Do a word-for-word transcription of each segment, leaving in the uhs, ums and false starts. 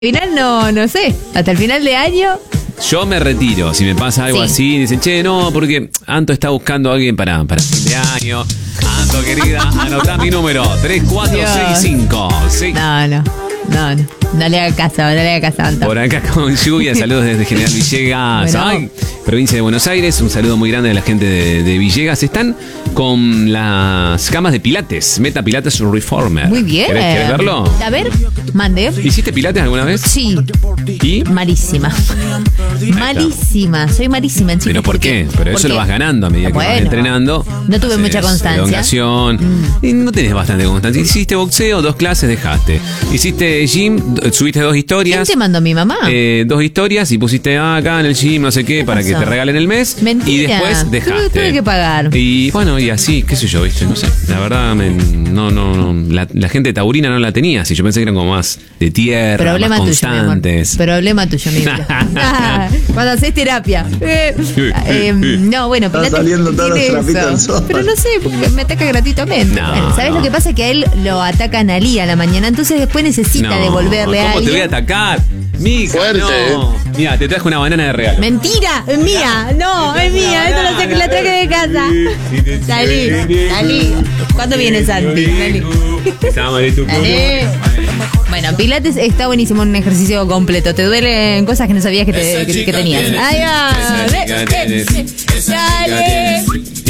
final no, no sé, hasta el final de año. Yo me retiro, si me pasa algo Sí. así, dicen, che, no, porque Anto está buscando a alguien para, para fin de año. Anto, querida, anotá mi número, tres cuatro seis cinco. Sí. No, no, no, no, no le haga caso, no le haga caso a Anto. Por acá con lluvia, saludos desde General Villegas, Bueno. ay, provincia de Buenos Aires, un saludo muy grande a la gente de, de Villegas. Están con las camas de Pilates, Meta Pilates Reformer. Muy bien. ¿Querés, querés verlo? A ver, mande. ¿Hiciste Pilates alguna vez? Sí, ¿Y? malísima. Malísima, soy malísima en chicos. ¿Pero por qué? Pero eso lo vas ganando a medida que vas Bueno, entrenando. no tuve Haces mucha constancia. elongación. Mm. Y no tenés bastante constancia. Hiciste boxeo, dos clases, dejaste. Hiciste gym, d- subiste dos ¿Quién historias. te mandó mi mamá? Eh, dos historias y pusiste ah, acá en el gym, no sé qué, para que pasó? te regalen el mes. Mentira. Y después Tuve- dejaste. tuve que pagar. Y bueno, y así, qué sé yo, viste, no sé. La verdad, me- no, no, no. La, la gente taurina no la tenía así. Yo pensé que eran como más de tierra, Problema más tuyo, mi amor. constantes. Problema tuyo, mi vida. Cuando haces terapia. Eh, eh, no, bueno, Están Pilates saliendo todos tiene los trapitos eso. al sol. Pero no sé, porque me ataca gratuitamente. No, Bueno, ¿sabes no. lo que pasa? Que a él lo atacan a Lía a la mañana, entonces después necesita No, devolverle a ¿cómo te voy a alguien. atacar? Mija, Fuerte, no. Mira, te traje una banana de regalo. Mentira, es mía. No, es mía. Esto lo sé que la traje de casa. Salí, salí. ¿Cuándo viene Santi? Salí. Dale. Bueno, Pilates está buenísimo, un ejercicio completo. Te duelen cosas que no sabías que, te, que, que tenías. Ahí va. Ve, ve, ve. Dale.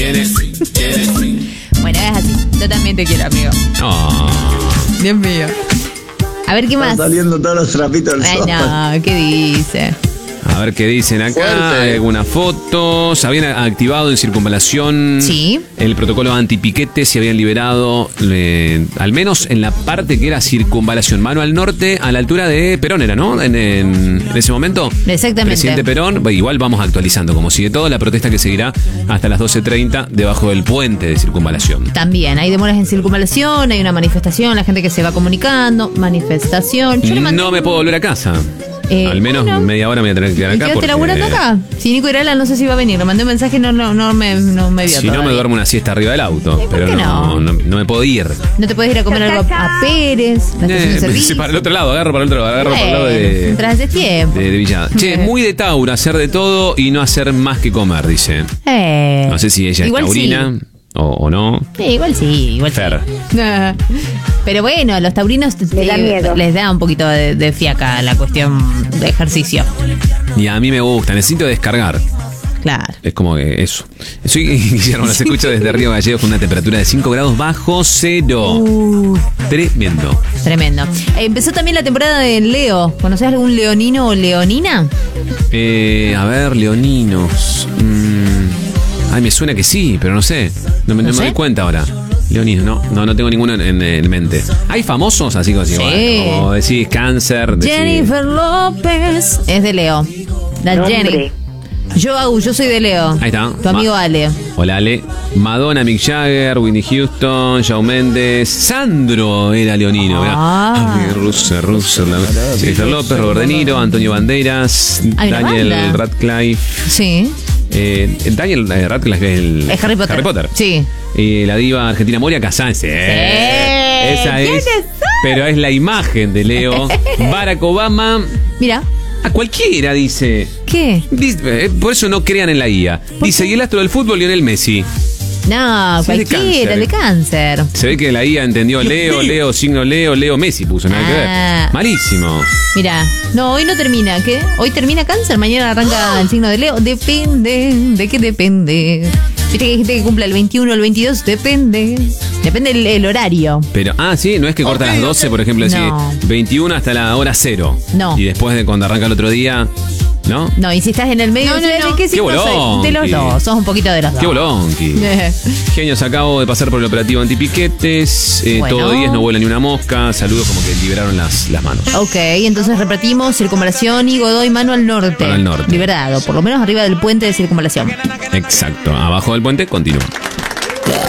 Bueno, es así. Yo también te quiero, amigo. Oh. Dios mío. A ver qué más. Están saliendo todos los trapitos al Ay, sol. no, ¿qué dice? A ver qué dicen acá. Fuerte. Hay algunas fotos. Habían activado en circunvalación Sí. el protocolo antipiquete. Se habían liberado, eh, al menos en la parte que era circunvalación. Mano al norte, a la altura de Perón, era, ¿no? En, en- en ese momento. Exactamente. Presidente Perón. Bueno, igual vamos actualizando, como sigue todo. La protesta que seguirá hasta las doce treinta debajo del puente de circunvalación. También hay demoras en circunvalación, hay una manifestación, la gente que se va comunicando, manifestación. Yo le mandé No me puedo volver a casa. Eh, Al menos bueno. media hora me voy a tener que quedar ¿Y acá. quedaste porque- laburando acá? Si Nico Irala no sé si va a venir. Le mandé un mensaje, no, no, no, me, no me vio Si no, me todavía. duermo una siesta arriba del auto. ¿por Pero qué no, no? no, no me puedo ir. No te puedes ir a comer algo a Pérez, la estación de Eh, servicio. para el otro lado, agarro para el otro lado, agarro para el lado de, Mientras hace tiempo. de, de Villada. Che, muy de Tauro, hacer de todo y no hacer más que comer, dice. Eh, No sé si ella igual es taurina sí. o, o no. Sí, igual sí, igual Fer. sí. Pero bueno, los taurinos Le da eh, miedo. les da un poquito de, de fiaca la cuestión de ejercicio. Y a mí me gusta, necesito descargar. Claro. Es como que eso. Soy Guillermo, los escucho desde Río Gallegos con una temperatura de cinco grados bajo cero. Uh, Tremendo. tremendo. Eh, empezó también la temporada de Leo. ¿Conoces algún leonino o leonina? Eh, a ver, leoninos. Mm, ay, me suena que sí, pero no sé. No, me- ¿No no me sé? doy cuenta ahora. Leoninos, no, no, no tengo ninguno en, en- en mente. ¿Hay famosos así como, así, Sí. bueno, como decís cáncer? decís- Jennifer López es de Leo. La Nombre. Jenny. Yo, Agu, yo soy de Leo. Ahí está. Tu amigo Ma- Ale. Hola, Ale. Madonna, Mick Jagger, Whitney Houston, Shawn Mendes. Sandro era leonino. mirá. Ah. Ay, Russell, Russell. la- Jennifer López, Robert De Niro, Antonio Banderas, Hay una Daniel banda. Radcliffe. Sí. Eh, Daniel eh, Radcliffe es el. Es Harry Potter. Harry Potter. Sí. Y la diva argentina Moria Kazan. Sí. Esa es. ¿Quiénes son? Pero es la imagen de Leo. Barack Obama. Mira. A cualquiera dice. ¿Qué? Dice- eh, Por eso no crean en la I A. Dice, y el astro del fútbol, Lionel Messi. No, Sí, es de cualquiera, cáncer. de cáncer. Se ve que la I A entendió Leo, Leo, signo Leo, Leo, Messi puso, nada que Ah. ver. Malísimo. Mira, no, hoy no termina. ¿Qué? Hoy termina cáncer, mañana arranca el signo de Leo. Depende. ¿De qué depende? Viste que hay gente que cumple el veintiuno, el veintidós, depende. Depende el, el horario. Pero, ah, sí, no es que corta a las doce, por ejemplo, decir No. veintiuno hasta la hora cero. No. Y después de cuando arranca el otro día, ¿no? No, y si estás en el medio, No, no, ¿de no. qué Qué signo soy? bolón, De los qué- dos, sos un poquito de los dos. Qué bolonqui. Eh. Genios, acabo de pasar por el operativo antipiquetes. Eh, Bueno. Todo diez, no vuela ni una mosca. Saludos, como que liberaron las, las manos. Ok, entonces repetimos, circunvalación y Godoy, mano al norte. Mano al norte. Liberado, por lo menos arriba del puente de circunvalación. Exacto. Abajo del puente, continúa.